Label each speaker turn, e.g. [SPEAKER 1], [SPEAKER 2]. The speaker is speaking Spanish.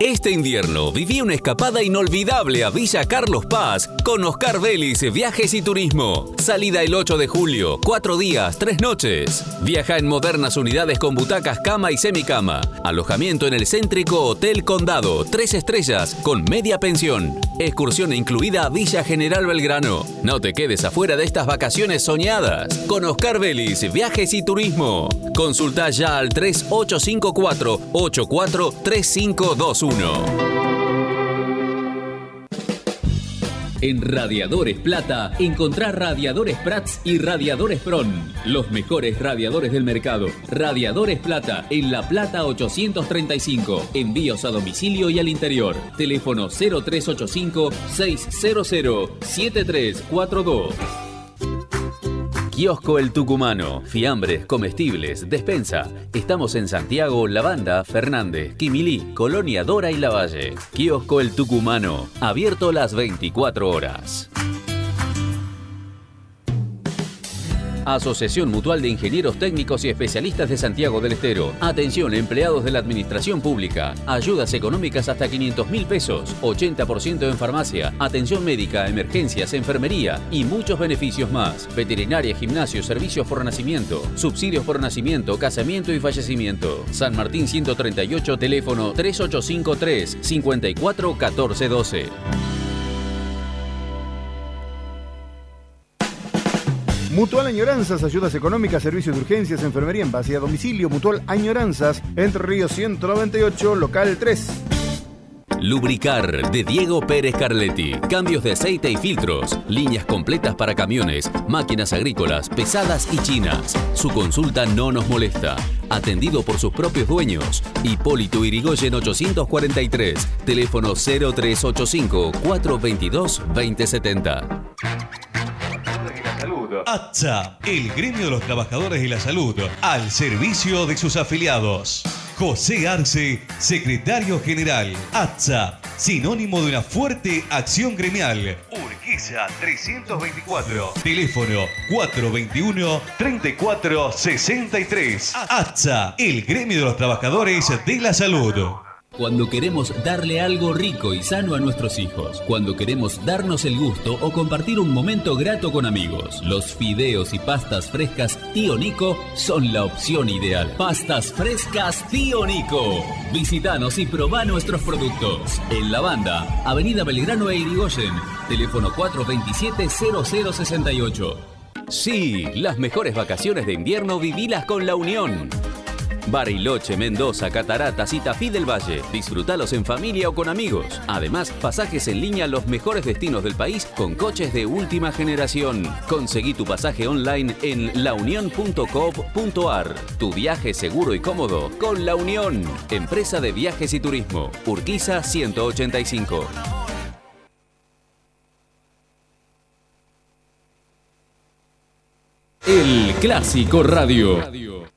[SPEAKER 1] Este invierno viví una escapada inolvidable a Villa Carlos Paz con Oscar Vélez Viajes y Turismo. Salida el 8 de julio, 4 días, 3 noches. Viaja en modernas unidades con butacas, cama y semicama. Alojamiento en el céntrico Hotel Condado, 3 estrellas, con media pensión. Excursión incluida a Villa General Belgrano. No te quedes afuera de estas vacaciones soñadas. Con Oscar Vélez Viajes y Turismo. Consulta ya al 3854-843521. En Radiadores Plata, encontrá radiadores Prats y radiadores Pron. Los mejores radiadores del mercado. Radiadores Plata, en La Plata 835. Envíos a domicilio y al interior. Teléfono 0385-600-7342. Kiosco El Tucumano. Fiambres, comestibles, despensa. Estamos en Santiago, Lavanda, Fernández, Quimilí, Colonia Dora y Lavalle. Kiosco El Tucumano. Abierto las 24 horas. Asociación Mutual de Ingenieros Técnicos y Especialistas de Santiago del Estero. Atención, empleados de la Administración Pública. Ayudas económicas hasta 500.000 pesos. 80% en farmacia. Atención médica, emergencias, enfermería y muchos beneficios más. Veterinaria, gimnasio, servicios por nacimiento. Subsidios por nacimiento, casamiento y fallecimiento. San Martín 138, teléfono 3853 54 14 12.
[SPEAKER 2] Mutual Añoranzas, ayudas económicas, servicios de urgencias, enfermería en base a domicilio. Mutual Añoranzas, Entre Ríos 198, local 3.
[SPEAKER 1] Lubricar, de Diego Pérez Carletti. Cambios de aceite y filtros. Líneas completas para camiones, máquinas agrícolas, pesadas y chinas. Su consulta no nos molesta. Atendido por sus propios dueños. Hipólito Irigoyen 843. Teléfono 0385-422-2070.
[SPEAKER 3] ATSA, el gremio de los trabajadores de la salud, al servicio de sus afiliados. José Arce, secretario general. ATSA, sinónimo de una fuerte acción gremial. Urquiza 324. Teléfono 421-3463. ATSA, el gremio de los trabajadores de la salud.
[SPEAKER 1] Cuando queremos darle algo rico y sano a nuestros hijos. Cuando queremos darnos el gusto o compartir un momento grato con amigos. Los fideos y pastas frescas Tío Nico son la opción ideal. Pastas frescas Tío Nico. Visítanos y probá nuestros productos. En Lavanda, Avenida Belgrano e Irigoyen. Teléfono 427-0068. Sí, las mejores vacaciones de invierno vivilas con La Unión. Bariloche, Mendoza, Cataratas y Tafí del Valle. Disfrútalos en familia o con amigos. Además, pasajes en línea a los mejores destinos del país con coches de última generación. Conseguí tu pasaje online en launion.coop.ar. Tu viaje seguro y cómodo con La Unión. Empresa de Viajes y Turismo. Urquiza 185. El Clásico Radio.